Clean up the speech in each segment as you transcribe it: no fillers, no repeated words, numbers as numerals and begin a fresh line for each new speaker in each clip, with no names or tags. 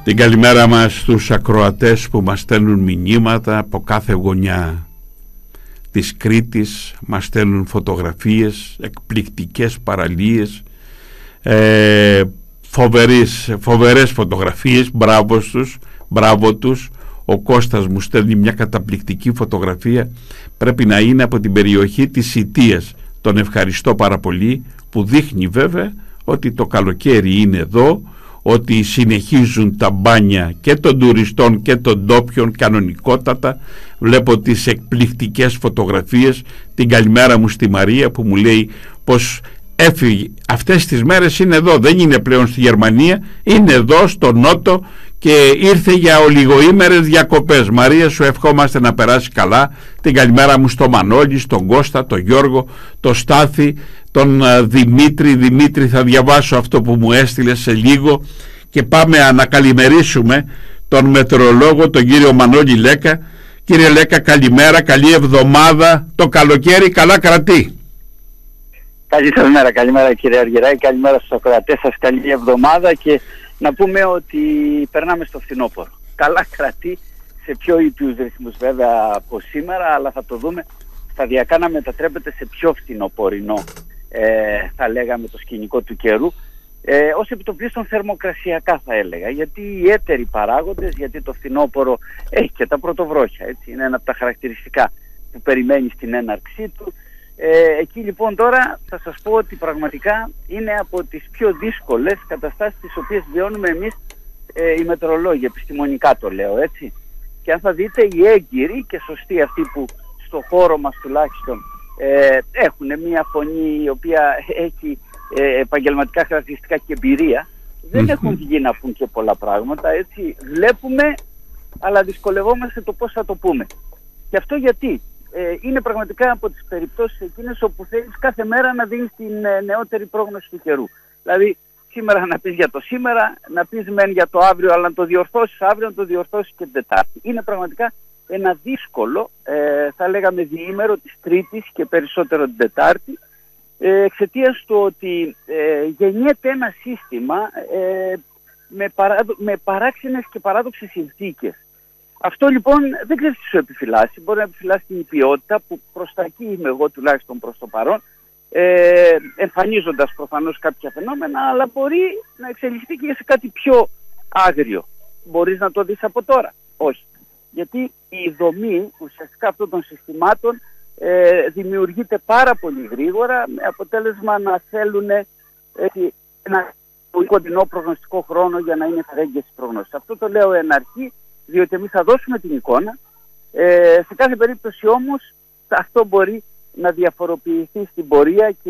Την καλημέρα μας στους ακροατές που μας στέλνουν μηνύματα από κάθε γωνιά της Κρήτης, μας στέλνουν φωτογραφίες, εκπληκτικές παραλίες, φοβερές φωτογραφίες. Μπράβο τους. Ο Κώστας μου στέλνει μια καταπληκτική φωτογραφία, πρέπει να είναι από την περιοχή της Ιτίας. Τον ευχαριστώ πάρα πολύ, που δείχνει βέβαια ότι το καλοκαίρι είναι εδώ, ότι συνεχίζουν τα μπάνια και των τουριστών και των ντόπιων κανονικότατα. Βλέπω τις εκπληκτικές φωτογραφίες. Την καλημέρα μου στη Μαρία που μου λέει πως έφυγε, αυτές τις μέρες είναι εδώ, δεν είναι πλέον στη Γερμανία, είναι εδώ στο Νότο και ήρθε για ολιγοήμερες διακοπές. Μαρία, σου ευχόμαστε να περάσει καλά. Την καλημέρα μου στο Μανώλη, στον Κώστα, τον Γιώργο, τον Στάθη, τον Δημήτρη. Θα διαβάσω αυτό που μου έστειλε σε λίγο και πάμε να καλημερίσουμε τον μετεωρολόγο, τον κύριο Μανώλη Λέκα. Κύριε Λέκα, καλημέρα, καλή εβδομάδα. Το καλοκαίρι καλά κρατεί.
Καλή σας μέρα, καλημέρα κύριε Αργυράκη, καλημέρα στους ακροατές σας, καλή εβδομάδα, και να πούμε ότι περνάμε στο φθινόπωρο. Καλά κρατεί, σε πιο ήπιους ρυθμούς βέβαια από σήμερα, αλλά θα το δούμε σταδιακά να μετατρέπεται σε πιο φθινοπορεινό, θα λέγαμε, το σκηνικό του καιρού, ως επιτοπλίστων θερμοκρασιακά θα έλεγα, γιατί οι έτεροι παράγοντες, γιατί το φθινόπωρο έχει και τα πρωτοβρόχια, έτσι, είναι ένα από τα χαρακτηριστικά που περιμένει στην έναρξή του. Εκεί λοιπόν τώρα θα σας πω ότι πραγματικά είναι από τις πιο δύσκολες καταστάσεις τις οποίες βιώνουμε εμείς οι μετεωρολόγοι, επιστημονικά το λέω, έτσι. Και αν θα δείτε, οι έγκυροι και σωστοί, αυτοί που στο χώρο μας τουλάχιστον έχουν μια φωνή η οποία έχει επαγγελματικά χαρακτηριστικά και εμπειρία, δεν έχουν βγει να πούν και πολλά πράγματα, έτσι. Βλέπουμε, αλλά δυσκολευόμαστε το πώς θα το πούμε. Και αυτό γιατί είναι πραγματικά από τις περιπτώσεις εκείνες όπου θέλεις κάθε μέρα να δίνεις την νεότερη πρόγνωση του καιρού. Δηλαδή σήμερα να πεις για το σήμερα, να πεις μεν για το αύριο, αλλά να το διορθώσεις αύριο, να το διορθώσεις και την Τετάρτη. Είναι πραγματικά ένα δύσκολο, θα λέγαμε, διήμερο της Τρίτης και περισσότερο την Τετάρτη, εξαιτίας του ότι γεννιέται ένα σύστημα με παράξενες και παράδοξες συνθήκες. Αυτό λοιπόν δεν ξέρεις τι σου επιφυλάσσει. Μπορεί να επιφυλάσσει την ποιότητα, που προς τα εκεί είμαι εγώ τουλάχιστον προς το παρόν, εμφανίζοντας προφανώς κάποια φαινόμενα, αλλά μπορεί να εξελιχθεί και σε κάτι πιο άγριο. Μπορείς να το δεις από τώρα? Όχι. Γιατί η δομή ουσιαστικά αυτών των συστημάτων δημιουργείται πάρα πολύ γρήγορα, με αποτέλεσμα να θέλουν ένα πολύ κοντινό προγνωστικό χρόνο για να είναι φερέγγιες οι προγνώσεις. Αυτό το λέω εν αρχή, διότι εμείς θα δώσουμε την εικόνα. Σε κάθε περίπτωση όμως αυτό μπορεί να διαφοροποιηθεί στην πορεία και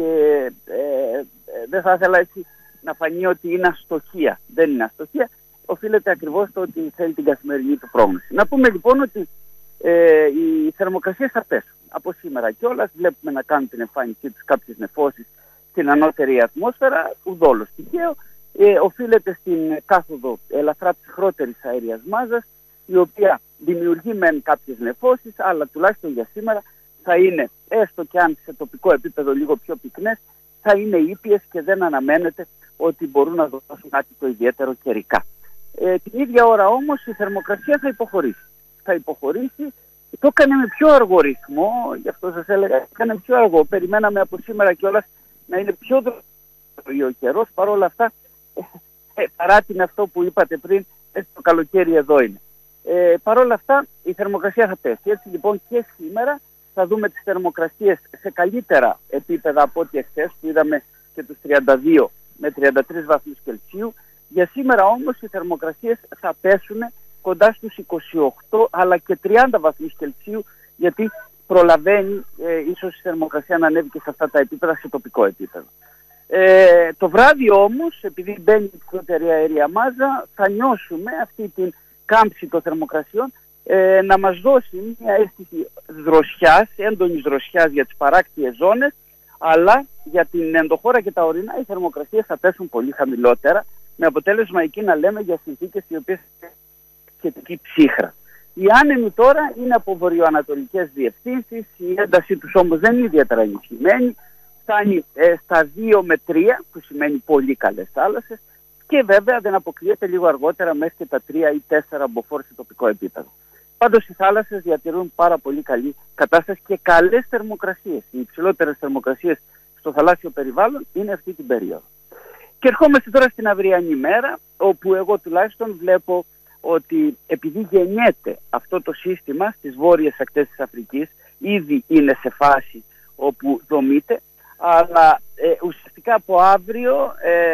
δεν θα ήθελα έτσι να φανεί ότι είναι αστοχία. Δεν είναι αστοχία, οφείλεται ακριβώς στο ότι θέλει την καθημερινή του πρόγνωση. Να πούμε λοιπόν ότι οι θερμοκρασίες θα πέσουν από σήμερα κιόλας. Βλέπουμε να κάνουν την εμφάνισή τους κάποιες νεφώσεις στην ανώτερη ατμόσφαιρα, ουδόλως τυχαίο. Οφείλεται στην κάθοδο ελαφρά ψυχρότερης αέριας μάζας, η οποία δημιουργεί μεν κάποιες νεφώσεις, αλλά τουλάχιστον για σήμερα θα είναι, έστω και αν σε τοπικό επίπεδο λίγο πιο πυκνές, θα είναι ήπιες και δεν αναμένεται ότι μπορούν να δώσουν κάτι το ιδιαίτερο καιρικά. Την ίδια ώρα όμως η θερμοκρασία θα υποχωρήσει. Θα υποχωρήσει, το έκανε με πιο αργό ρυθμό, γι' αυτό σας έλεγα, έκανε πιο αργό. Περιμέναμε από σήμερα κιόλας να είναι πιο δροσερός ο καιρός, παρόλα αυτά, παρά την αυτό που είπατε πριν, το καλοκαίρι εδώ είναι. Παρ' όλα αυτά η θερμοκρασία θα πέσει. Έτσι λοιπόν και σήμερα θα δούμε τις θερμοκρασίες σε καλύτερα επίπεδα από ό,τι εχθές, που είδαμε και τους 32 με 33 βαθμούς Κελσίου. Για σήμερα όμως οι θερμοκρασίες θα πέσουν κοντά στους 28 αλλά και 30 βαθμούς Κελσίου, γιατί προλαβαίνει ίσως η θερμοκρασία να ανέβει και σε αυτά τα επίπεδα, σε τοπικό επίπεδο. Το βράδυ όμως, επειδή μπαίνει η ψηλότερη αέρια μάζα, θα νιώσουμε αυτή την κάμψη των θερμοκρασιών να μας δώσει μια αίσθηση δροσιάς, έντονης δροσιάς για τις παράκτιες ζώνες, αλλά για την ενδοχώρα και τα ορεινά οι θερμοκρασίες θα πέσουν πολύ χαμηλότερα, με αποτέλεσμα εκεί να λέμε για συνθήκες οι οποίες είναι σχετική ψύχρα. Οι άνεμοι τώρα είναι από βορειοανατολικές διευθύνσεις, η έντασή τους όμως δεν είναι ιδιαίτερα ενισχυμένη, φτάνει στα 2 με 3, που σημαίνει πολύ καλές θάλασσες, και βέβαια δεν αποκλείεται λίγο αργότερα μέχρι και τα 3 ή 4 μποφόρ σε τοπικό επίπεδο. Πάντως οι θάλασσες διατηρούν πάρα πολύ καλή κατάσταση και καλές θερμοκρασίες. Οι υψηλότερες θερμοκρασίες στο θαλάσσιο περιβάλλον είναι αυτή την περίοδο. Και ερχόμαστε τώρα στην αυριανή μέρα, όπου εγώ τουλάχιστον βλέπω ότι επειδή γεννιέται αυτό το σύστημα στις βόρειες ακτές της Αφρικής, ήδη είναι σε φάση όπου δομείται, αλλά ουσιαστικά από αύριο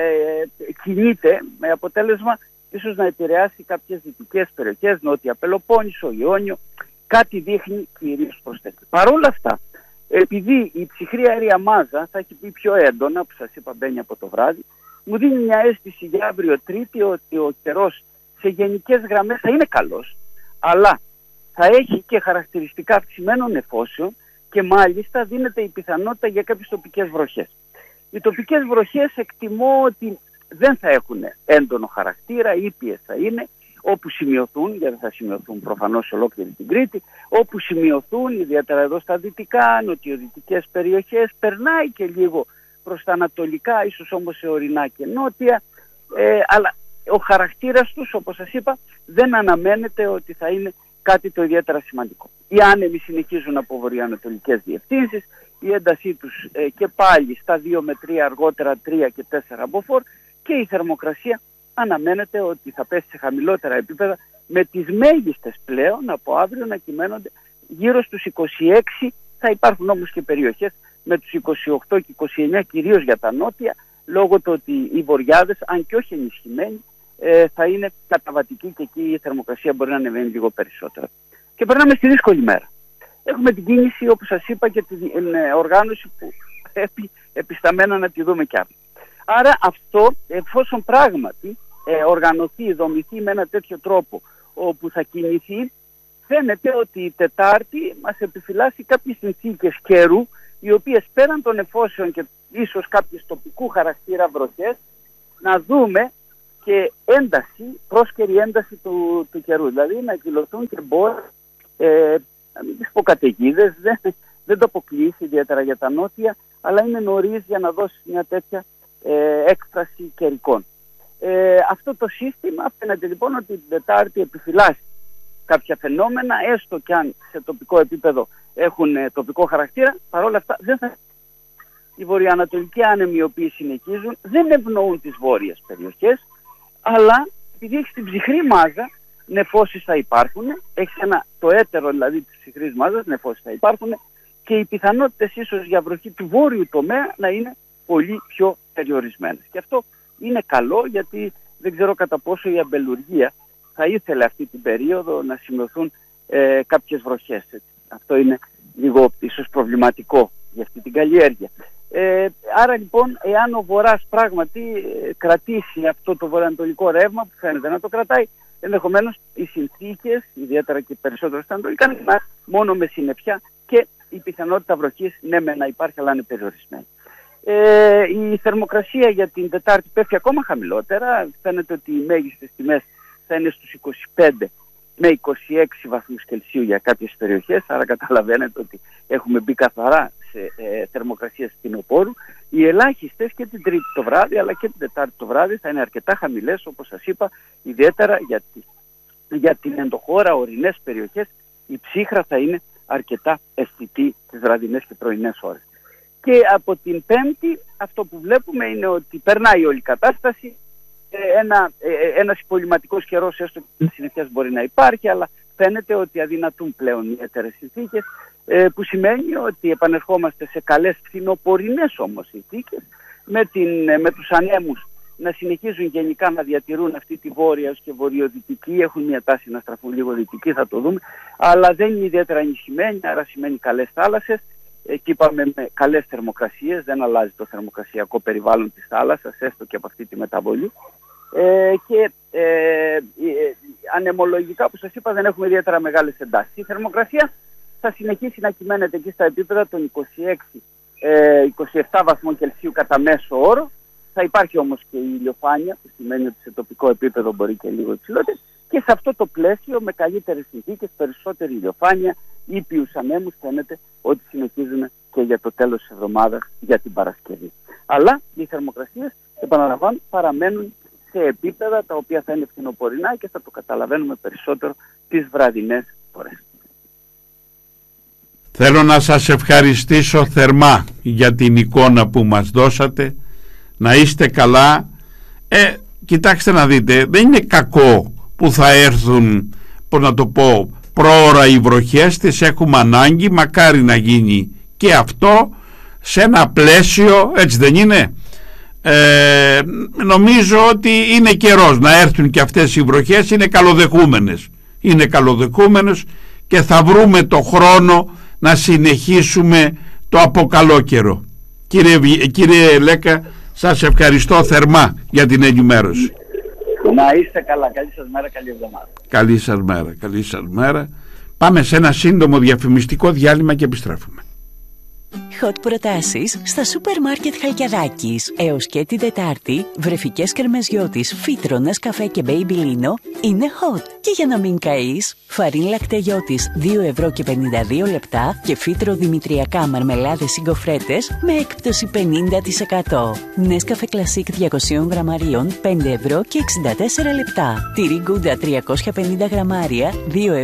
κινείται με αποτέλεσμα ίσως να επηρεάσει κάποιες δυτικές περιοχές, Νότια Πελοπόννησο, Ιόνιο, κάτι δείχνει κυρίως προς τέτοιο. Παρ' όλα αυτά, επειδή η ψυχρή αέρια μάζα θα έχει πει πιο έντονα, που σας είπα μπαίνει από το βράδυ, μου δίνει μια αίσθηση για αύριο Τρίτη ότι ο καιρός σε γενικές γραμμές θα είναι καλός, αλλά θα έχει και χαρακτηριστικά αυξημένων νεφώσεων και μάλιστα δίνεται η πιθανότητα για κάποιες τοπικές βροχές. Οι τοπικές βροχές εκτιμώ ότι δεν θα έχουν έντονο χαρακτήρα, ήπιες θα είναι, όπου σημειωθούν, γιατί θα σημειωθούν προφανώς σε ολόκληρη την Κρήτη, όπου σημειωθούν ιδιαίτερα εδώ στα δυτικά, νοτιοδυτικές περιοχές, περνάει και λίγο προς τα ανατολικά, ίσως όμως σε ορεινά και νότια, αλλά ο χαρακτήρας τους, όπως σας είπα, δεν αναμένεται ότι θα είναι κάτι το ιδιαίτερα σημαντικό. Οι άνεμοι συνεχίζουν από βορειοανατολικές διευθύνσεις, η έντασή τους και πάλι στα 2 με 3, αργότερα 3 και 4 μποφόρ, και η θερμοκρασία αναμένεται ότι θα πέσει σε χαμηλότερα επίπεδα, με τις μέγιστες πλέον από αύριο να κυμαίνονται γύρω στους 26, θα υπάρχουν όμως και περιοχές με τους 28 και 29, κυρίως για τα νότια, λόγω του ότι οι βορειάδες, αν και όχι ενισχυμένοι, θα είναι καταβατικοί και εκεί η θερμοκρασία μπορεί να ανεβαίνει λίγο περισσότερο. Και περνάμε στη δύσκολη μέρα. Έχουμε την κίνηση, όπως σας είπα, και την οργάνωση που πρέπει επισταμένα να τη δούμε κι αύριο. Άρα αυτό, εφόσον πράγματι οργανωθεί, δομηθεί με ένα τέτοιο τρόπο όπου θα κινηθεί, φαίνεται ότι η Τετάρτη μας επιφυλάσσει κάποιες συνθήκες καιρού, οι οποίες πέραν των εφόσεων και ίσως κάποιες τοπικού χαρακτήρα βροχές, να δούμε και ένταση, πρόσκαιρη ένταση του καιρού. Δηλαδή να εκδηλωθούν και μπόρες, να μην τις πω καταιγίδες, δεν το αποκλείσει ιδιαίτερα για τα νότια, αλλά είναι νωρίς για να δώσει μια τέτοια έκφραση καιρικών. Αυτό το σύστημα φαίνεται λοιπόν ότι την Τετάρτη επιφυλάσσει κάποια φαινόμενα, έστω και αν σε τοπικό επίπεδο έχουν τοπικό χαρακτήρα, παρόλα αυτά δεν θα. Οι βορειοανατολικοί άνεμοι, οι οποίοι συνεχίζουν, δεν ευνοούν τις βόρειες περιοχές, αλλά επειδή έχει την ψυχρή μάζα, νεφώσεις θα υπάρχουν, έχει το έτερο δηλαδή της ψυχρής μάζας, νεφώσεις θα υπάρχουν, και οι πιθανότητες ίσως για βροχή του βόρειου τομέα να είναι πολύ πιο περιορισμένες. Και αυτό είναι καλό, γιατί δεν ξέρω κατά πόσο η αμπελουργία θα ήθελε αυτή την περίοδο να σημειωθούν κάποιες βροχές. Αυτό είναι λίγο ίσως προβληματικό για αυτή την καλλιέργεια. Άρα λοιπόν, εάν ο Βορράς πράγματι κρατήσει αυτό το βορειοανατολικό ρεύμα που φαίνεται να το κρατάει, ενδεχομένως οι συνθήκες, ιδιαίτερα και περισσότερο στα ανατολικά, είναι μόνο με συννεφιά και η πιθανότητα βροχής ναι με να υπάρχει, αλλά είναι περιορισμένη. Η θερμοκρασία για την Τετάρτη πέφτει ακόμα χαμηλότερα. Φαίνεται ότι οι μέγιστες τιμές θα είναι στους 25 με 26 βαθμούς Κελσίου για κάποιες περιοχές, άρα καταλαβαίνετε ότι έχουμε μπει καθαρά σε θερμοκρασίες φθινοπόρου. Οι ελάχιστες και την Τρίτη το βράδυ αλλά και την Τετάρτη το βράδυ θα είναι αρκετά χαμηλές, όπως σας είπα, ιδιαίτερα για την ενδοχώρα ορεινές περιοχές. Η ψύχρα θα είναι αρκετά αισθητή τις βραδινές και πρωινές ώρες. Και από την Πέμπτη αυτό που βλέπουμε είναι ότι περνάει όλη η κατάσταση. Ένας υπολοιματικός καιρός, έστω και συνεχές μπορεί να υπάρχει, αλλά φαίνεται ότι αδυνατούν πλέον οι ιδιαίτερες συνθήκες, που σημαίνει ότι επανερχόμαστε σε καλές φθινοπορεινές όμως συνθήκες, με τους ανέμους να συνεχίζουν γενικά να διατηρούν αυτή τη βόρεια και βορειοδυτική, έχουν μια τάση να στραφούν λίγο δυτική, θα το δούμε, αλλά δεν είναι ιδιαίτερα ενισχυμένοι, άρα σημαίνει καλές θάλασσες. Εκεί είπαμε με καλές θερμοκρασίες, δεν αλλάζει το θερμοκρασιακό περιβάλλον της θάλασσας, έστω και από αυτή τη μεταβολή. Και ανεμολογικά, όπως σας είπα, δεν έχουμε ιδιαίτερα μεγάλες εντάσεις. Η θερμοκρασία θα συνεχίσει να κυμαίνεται εκεί στα επίπεδα των 26-27 βαθμών Κελσίου κατά μέσο όρο. Θα υπάρχει όμως και η ηλιοφάνεια, που σημαίνει ότι σε τοπικό επίπεδο μπορεί και λίγο υψηλότερο. Και σε αυτό το πλαίσιο, με καλύτερες συνθήκες, περισσότερη ηλιοφάνεια, ήπιους ανέμους, φαίνεται ότι συνεχίζουν και για το τέλος της εβδομάδας, για την Παρασκευή. Αλλά οι θερμοκρασίες, επαναλαμβάνω, παραμένουν σε επίπεδα τα οποία θα είναι φθινοπορεινά και θα το καταλαβαίνουμε περισσότερο τις βραδινές ώρες.
Θέλω να σας ευχαριστήσω θερμά για την εικόνα που μας δώσατε. Να είστε καλά. Κοιτάξτε να δείτε, δεν είναι κακό που θα έρθουν, πώς να το πω, πρόωρα οι βροχές, τις έχουμε ανάγκη, μακάρι να γίνει και αυτό σε ένα πλαίσιο, έτσι δεν είναι? Νομίζω ότι είναι καιρός να έρθουν και αυτές οι βροχές, είναι καλοδεχούμενες και θα βρούμε το χρόνο να συνεχίσουμε το αποκαλόκαιρο. Κύριε Λέκα, σας ευχαριστώ θερμά για την ενημέρωση.
Να είστε καλά, καλή σας μέρα, καλή εβδομάδα.
Καλή σας μέρα. Πάμε σε ένα σύντομο διαφημιστικό διάλειμμα και επιστρέφουμε.
Hot προτάσεις στα σούπερ μάρκετ Χαλκιαδάκης. Έως και την Τετάρτη, βρεφικές κερμεζιώτης, φύτρο, Νεσκαφέ και Baby-Lino είναι hot. Και για να μην καείς, φαρίν λακτεγιώτης 2,52 € και φύτρο δημητριακά μαρμελάδες ή γκοφρέτες με έκπτωση 50%. Νεσκαφέ κλασίκ 200 γραμμαρίων 5,64 €. Τυρί γκούντα 350 γραμμάρια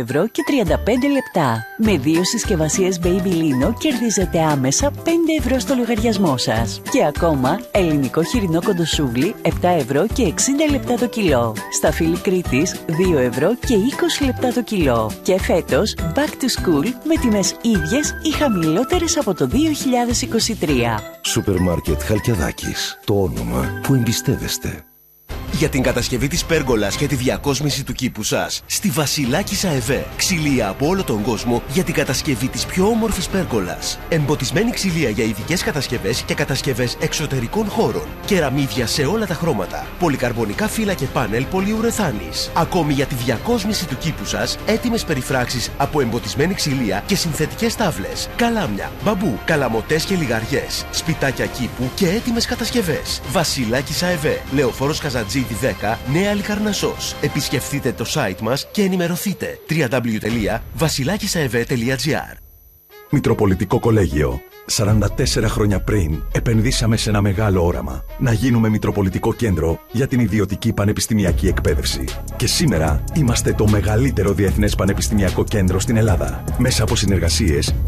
2,35 €. Με 2 συσκευασίες Baby-Lino κερδίζετε άμεσα 5 € στο λογαριασμό σας. Και ακόμα ελληνικό χοιρινό κοντοσούβλι 7,60 € το κιλό. Σταφύλι Κρήτης 2,20 € το κιλό. Και φέτος Back to School με τιμές ίδιες ή χαμηλότερες από το 2023.
Σούπερ μάρκετ Χαλκιαδάκης. Το όνομα που εμπιστεύεστε.
Για την κατασκευή της πέργολας και τη διακόσμηση του κήπου σας, στη Βασιλάκης ΑΕΒ. Ξυλία από όλο τον κόσμο για την κατασκευή της πιο όμορφης πέργολας. Εμποτισμένη ξυλία για ειδικές κατασκευές και κατασκευές εξωτερικών χώρων. Κεραμίδια σε όλα τα χρώματα. Πολυκαρβονικά φύλλα και πάνελ πολυουρεθάνης. Ακόμη για τη διακόσμηση του κήπου σας, έτοιμες περιφράξεις από εμποτισμένη ξυλία και συνθετικές τάβλες. Καλάμια, μπαμπού, καλαμοτές και λιγαριές. Σπιτάκια κήπου και έτοιμες κατασκευές. Βασιλάκης ΑΕΒ. Λεωφόρος Καζατζίδη 10, Νέα Λικαρνασσός. Επισκεφτείτε το site μας και ενημερωθείτε. www.vasilakisaev.gr.
Μητροπολιτικό Κολέγιο. 44 χρόνια πριν επενδύσαμε σε ένα μεγάλο όραμα. Να γίνουμε Μητροπολιτικό Κέντρο για την ιδιωτική πανεπιστημιακή εκπαίδευση. Και σήμερα είμαστε το μεγαλύτερο διεθνές πανεπιστημιακό κέντρο στην Ελλάδα. Μέσα από συνεργασίες